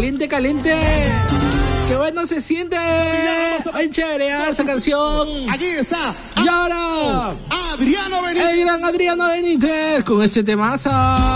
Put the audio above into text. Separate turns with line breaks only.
Caliente, caliente. Qué bueno se siente. Ay, chévere esa canción.
Aquí está.
Y ahora,
Adriano Benítez.
el gran Adriano Benítez con este temazo.